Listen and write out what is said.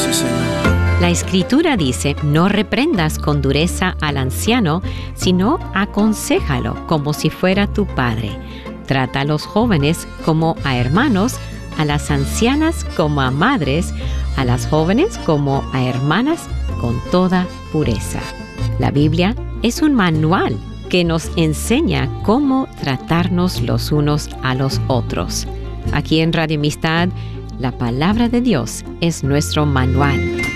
Sí, Señor. La Escritura dice, no reprendas con dureza al anciano, sino aconséjalo como si fuera tu padre. Trata a los jóvenes como a hermanos, a las ancianas como a madres, a las jóvenes como a hermanas con toda pureza. La Biblia es un manual que nos enseña cómo tratarnos los unos a los otros. Aquí en Radio Amistad, la palabra de Dios es nuestro manual.